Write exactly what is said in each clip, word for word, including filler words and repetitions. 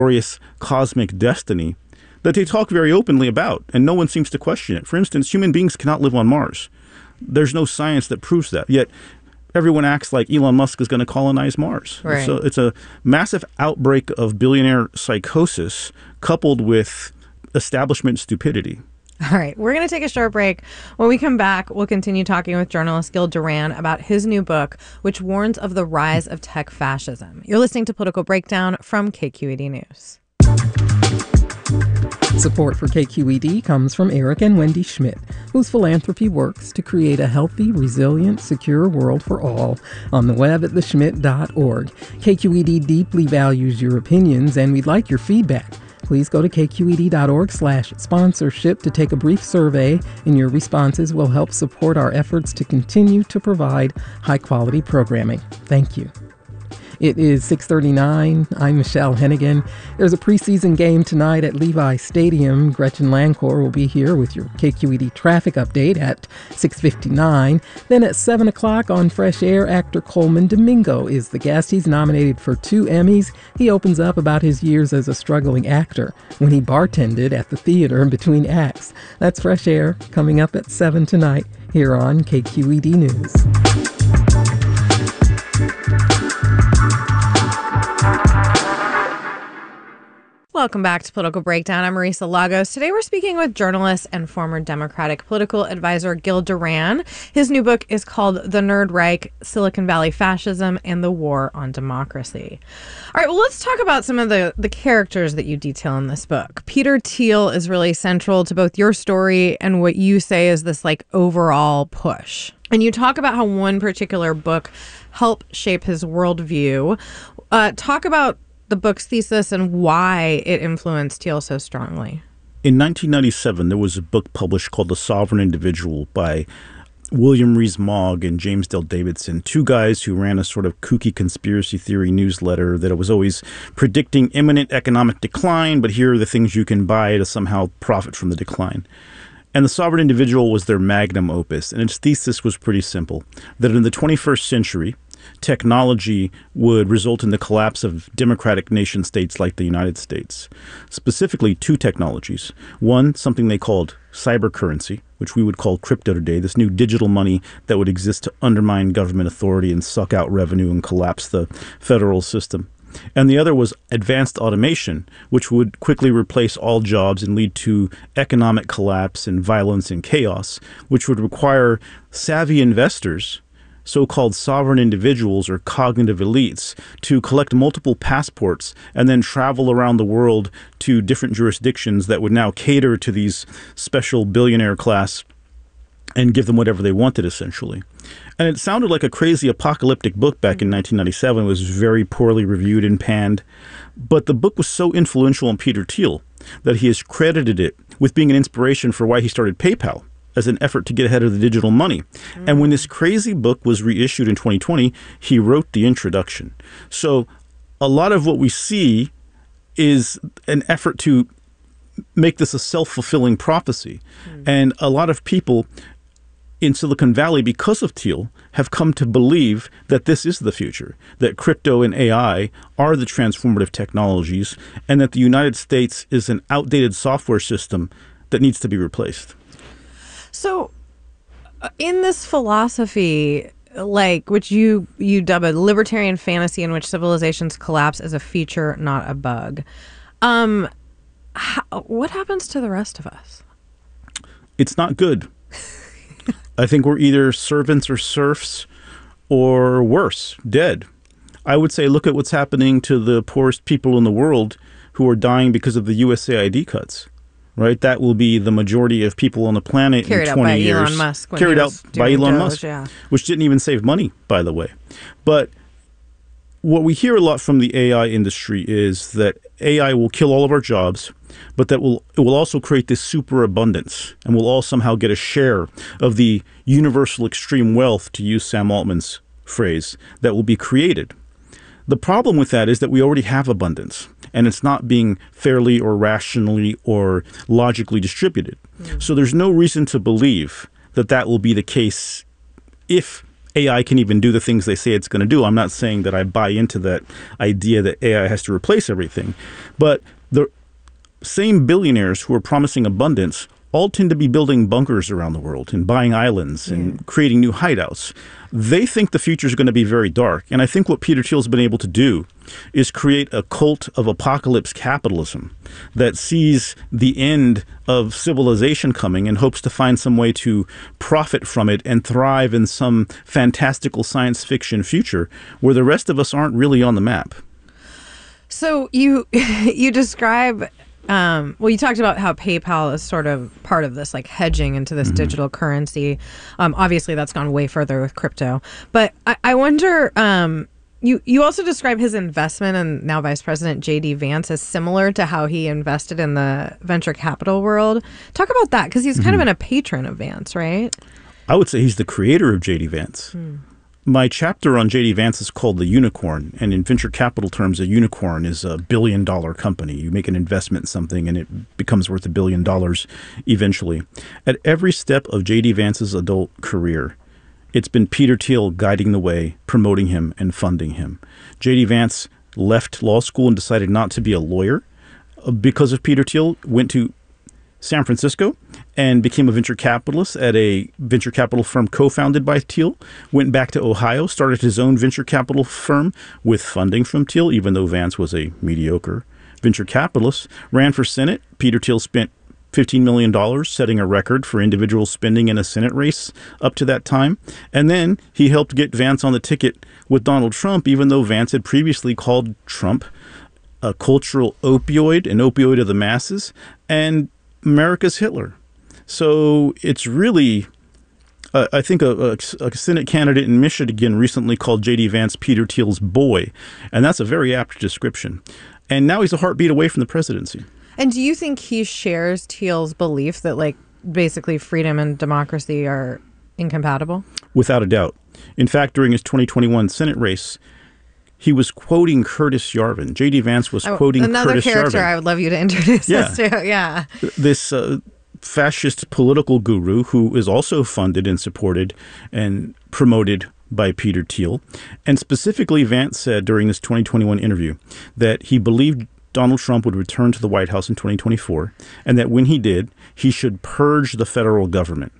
glorious cosmic destiny that they talk very openly about, and no one seems to question it. For instance, human beings cannot live on Mars. There's no science that proves that, yet everyone acts like Elon Musk is going to colonize Mars. Right. So it's a massive outbreak of billionaire psychosis coupled with establishment stupidity. All right, we're going to take a short break. When we come back, we'll continue talking with journalist Gil Duran about his new book, which warns of the rise of tech fascism. You're listening to Political Breakdown from K Q E D News. Support for K Q E D comes from Eric and Wendy Schmidt, whose philanthropy works to create a healthy, resilient, secure world for all on the web at the schmidt dot org. K Q E D deeply values your opinions, and we'd like your feedback. Please go to k q e d dot org slash sponsorship to take a brief survey, and your responses will help support our efforts to continue to provide high-quality programming. Thank you. It is six thirty-nine. I'm Michelle Hennigan. There's a preseason game tonight at Levi Stadium. Gretchen Lancourt will be here with your K Q E D traffic update at six fifty-nine. Then at seven o'clock on Fresh Air, actor Coleman Domingo is the guest. He's nominated for two Emmys. He opens up about his years as a struggling actor when he bartended at the theater between acts. That's Fresh Air coming up at seven tonight here on K Q E D News. Welcome back to Political Breakdown. I'm Marisa Lagos. Today we're speaking with journalist and former Democratic political advisor Gil Duran. His new book is called The Nerd Reich, Silicon Valley Fascism and the War on Democracy. All right, well, let's talk about some of the, the characters that you detail in this book. Peter Thiel is really central to both your story and what you say is this like overall push. And you talk about how one particular book helped shape his worldview. Uh, talk about the book's thesis and why it influenced Thiel so strongly. In nineteen ninety-seven, there was a book published called The Sovereign Individual by William Rees-Mogg and James Dale Davidson, two guys who ran a sort of kooky conspiracy theory newsletter that was always predicting imminent economic decline, but here are the things you can buy to somehow profit from the decline. And The Sovereign Individual was their magnum opus, and its thesis was pretty simple, that in the twenty-first century, technology would result in the collapse of democratic nation states like the United States. Specifically, two technologies. One, something they called cybercurrency, which we would call crypto today, this new digital money that would exist to undermine government authority and suck out revenue and collapse the federal system. And the other was advanced automation, which would quickly replace all jobs and lead to economic collapse and violence and chaos, which would require savvy investors, so-called sovereign individuals or cognitive elites, to collect multiple passports and then travel around the world to different jurisdictions that would now cater to these special billionaire class and give them whatever they wanted, essentially. And it sounded like a crazy apocalyptic book back in nineteen ninety-seven. It was very poorly reviewed and panned. But the book was so influential on Peter Thiel that he has credited it with being an inspiration for why he started PayPal, as an effort to get ahead of the digital money. Mm. And when this crazy book was reissued in twenty twenty, he wrote the introduction. So a lot of what we see is an effort to make this a self-fulfilling prophecy. Mm. And a lot of people in Silicon Valley, because of Thiel, have come to believe that this is the future, that crypto and A I are the transformative technologies, and that the United States is an outdated software system that needs to be replaced. So uh, in this philosophy, like which you you dub a libertarian fantasy in which civilizations collapse as a feature, not a bug, um, how, what happens to the rest of us? It's not good. I think we're either servants or serfs, or worse, dead. I would say look at what's happening to the poorest people in the world who are dying because of the U S A I D cuts. Right, that will be the majority of people on the planet carried in twenty years. Carried out by Elon Musk. Carried out by Elon Doge, Musk, yeah. Which didn't even save money, by the way. But what we hear a lot from the A I industry is that A I will kill all of our jobs, but that will it will also create this superabundance, and we'll all somehow get a share of the universal extreme wealth, to use Sam Altman's phrase, that will be created. The problem with that is that we already have abundance, and it's not being fairly or rationally or logically distributed. Mm. So there's no reason to believe that that will be the case if A I can even do the things they say it's going to do. I'm not saying that I buy into that idea that A I has to replace everything. But the same billionaires who are promising abundance all tend to be building bunkers around the world and buying islands and yeah. creating new hideouts. They think the future is going to be very dark. And I think what Peter Thiel's been able to do is create a cult of apocalypse capitalism that sees the end of civilization coming and hopes to find some way to profit from it and thrive in some fantastical science fiction future where the rest of us aren't really on the map. So you you describe... Um, well, you talked about how PayPal is sort of part of this, like hedging into this mm-hmm. digital currency. Um, obviously, that's gone way further with crypto. But I, I wonder, um, you, you also describe his investment in now Vice President J D Vance as similar to how he invested in the venture capital world. Talk about that, because he's mm-hmm. kind of been a patron of Vance, right? I would say he's the creator of J D Vance. Mm. My chapter on J D Vance is called The Unicorn, and in venture capital terms, a unicorn is a billion-dollar company. You make an investment in something, and it becomes worth a billion dollars eventually. At every step of J D Vance's adult career, it's been Peter Thiel guiding the way, promoting him, and funding him. J D Vance left law school and decided not to be a lawyer because of Peter Thiel, went to San Francisco and became a venture capitalist at a venture capital firm co-founded by Thiel, went back to Ohio, started his own venture capital firm with funding from Thiel, even though Vance was a mediocre venture capitalist, ran for Senate. Peter Thiel spent fifteen million dollars, setting a record for individual spending in a Senate race up to that time. And then he helped get Vance on the ticket with Donald Trump, even though Vance had previously called Trump a cultural opioid, an opioid of the masses, and America's Hitler. So it's really, uh, I think a, a, a Senate candidate in Michigan recently called J D Vance Peter Thiel's boy, and that's a very apt description. And now he's a heartbeat away from the presidency. And do you think he shares Thiel's belief that, like, basically freedom and democracy are incompatible? Without a doubt. In fact, during his twenty twenty-one Senate race, he was quoting Curtis Yarvin. J D Vance was oh, quoting another Curtis Yarvin. Another character I would love you to introduce yeah. us to. Yeah. This uh, fascist political guru who is also funded and supported and promoted by Peter Thiel. And specifically, Vance said during this twenty twenty-one interview that he believed Donald Trump would return to the White House in twenty twenty-four, and that when he did, he should purge the federal government,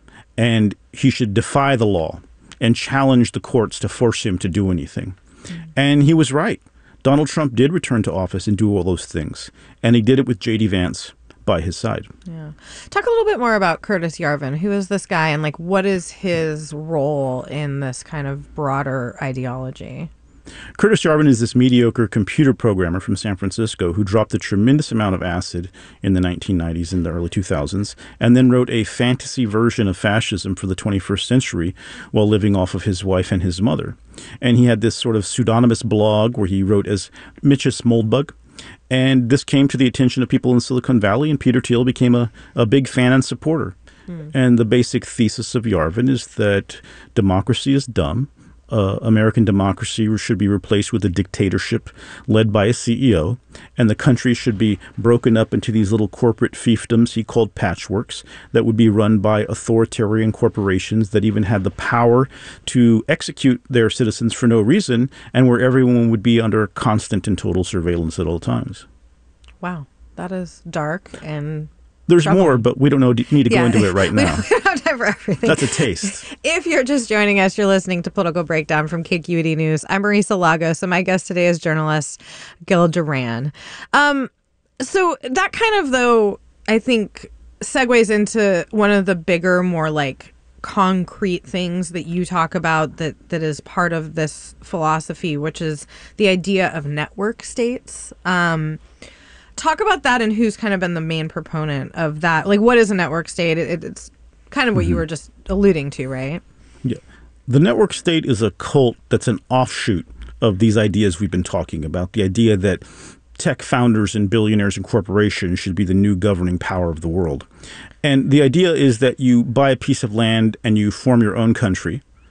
and he should defy the law and challenge the courts to force him to do anything. And he was right. Donald Trump did return to office and do all those things. And he did it with J D Vance by his side. Yeah. Talk a little bit more about Curtis Yarvin. Who is this guy, and like what is his role in this kind of broader ideology? Curtis Yarvin is this mediocre computer programmer from San Francisco who dropped a tremendous amount of acid in the nineteen nineties and the early two thousands, and then wrote a fantasy version of fascism for the twenty-first century while living off of his wife and his mother. And he had this sort of pseudonymous blog where he wrote as Mitchus Moldbug. And this came to the attention of people in Silicon Valley, and Peter Thiel became a, a big fan and supporter. Hmm. And the basic thesis of Yarvin is that democracy is dumb. Uh, American democracy should be replaced with a dictatorship led by a C E O, and the country should be broken up into these little corporate fiefdoms he called patchworks that would be run by authoritarian corporations that even had the power to execute their citizens for no reason, and where everyone would be under constant and total surveillance at all times. Wow, that is dark and There's troubling. more, but we don't know, need to go yeah. into it right now. We don't have time for everything. That's a taste. If you're just joining us, you're listening to Political Breakdown from K Q E D News. I'm Marisa Lagos, and my guest today is journalist Gil Duran. Um, so that kind of, though, I think segues into one of the bigger, more like concrete things that you talk about that that is part of this philosophy, which is the idea of network states. Um Talk about that and who's kind of been the main proponent of that. Like, what is a network state? It, it's kind of what mm-hmm. you were just alluding to, right? Yeah. The network state is a cult that's an offshoot of these ideas we've been talking about. The idea that tech founders and billionaires and corporations should be the new governing power of the world. And the idea is that you buy a piece of land and you form your own country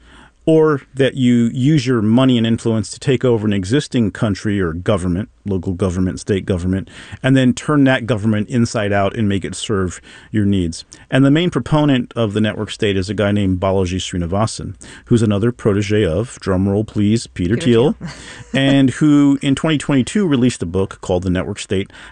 or that you use your money and influence to take over an existing country or government, local government, state government, and then turn that government inside out and make it serve your needs. And the main proponent of the network state is a guy named Balaji Srinivasan, who's another protege of, drumroll please, Peter, Peter Thiel, and who in twenty twenty-two released a book called The Network State,